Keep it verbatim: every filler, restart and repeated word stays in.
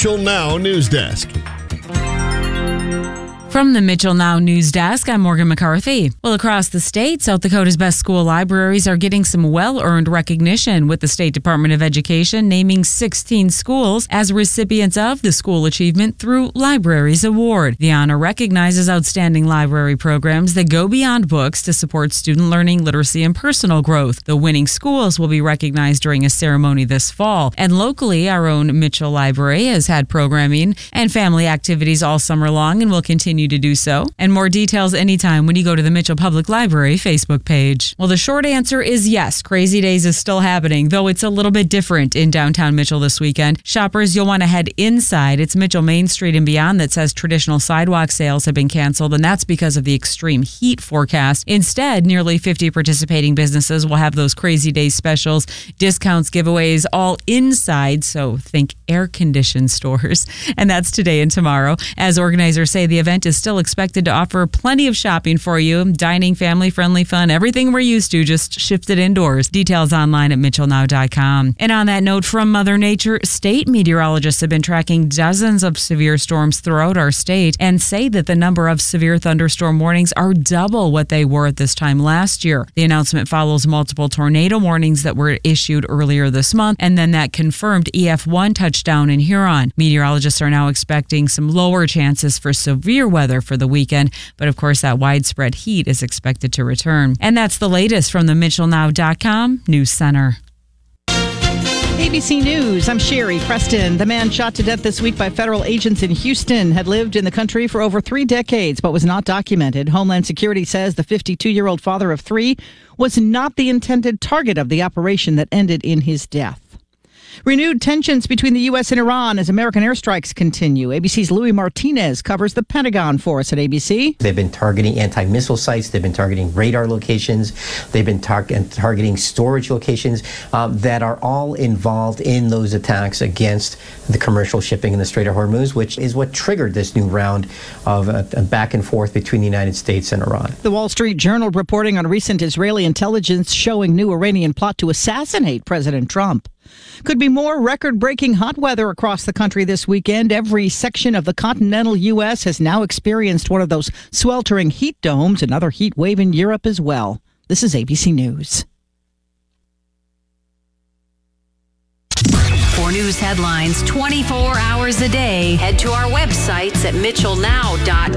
Mitchell Now News Desk. From the Mitchell Now News Desk, I'm Morgan McCarthy. Well, across the state, South Dakota's best school libraries are getting some well-earned recognition, with the State Department of Education naming sixteen schools as recipients of the School Achievement Through Libraries Award. The honor recognizes outstanding library programs that go beyond books to support student learning, literacy, and personal growth. The winning schools will be recognized during a ceremony this fall. And locally, our own Mitchell Library has had programming and family activities all summer long and will continue to do so. And more details anytime when you go to the Mitchell Public Library Facebook page. Well, the short answer is yes, Crazy Days is still happening, though it's a little bit different in downtown Mitchell this weekend. Shoppers, you'll want to head inside. It's Mitchell Main Street and beyond that says traditional sidewalk sales have been canceled, and that's because of the extreme heat forecast. Instead, nearly fifty participating businesses will have those Crazy Days specials, discounts, giveaways, all inside, so think air-conditioned stores. And that's today and tomorrow. As organizers say, the event is still expected to offer plenty of shopping for you. Dining, family-friendly fun, everything we're used to, just shifted indoors. Details online at mitchell now dot com. And on that note from Mother Nature, state meteorologists have been tracking dozens of severe storms throughout our state and say that the number of severe thunderstorm warnings are double what they were at this time last year. The announcement follows multiple tornado warnings that were issued earlier this month, and then that confirmed E F one touchdown in Huron. Meteorologists are now expecting some lower chances for severe weather for the weekend, but of course that widespread heat is expected to return. And that's the latest from the mitchell now dot com News Center. A B C News, I'm Sherry Preston. The man shot to death this week by federal agents in Houston had lived in the country for over three decades, but was not documented. Homeland Security says the fifty-two-year-old father of three was not the intended target of the operation that ended in his death. Renewed tensions between the U S and Iran as American airstrikes continue. A B C's Louis Martinez covers the Pentagon for us at A B C. They've been targeting anti-missile sites. They've been targeting radar locations. They've been tar- targeting storage locations um, that are all involved in those attacks against the commercial shipping in the Strait of Hormuz, which is what triggered this new round of uh, back and forth between the United States and Iran. The Wall Street Journal reporting on recent Israeli intelligence showing new Iranian plot to assassinate President Trump. Could be more record-breaking hot weather across the country this weekend. Every section of the continental U S has now experienced one of those sweltering heat domes. Another heat wave in Europe as well. This is A B C News. For news headlines twenty-four hours a day, head to our websites at mitchell now dot com.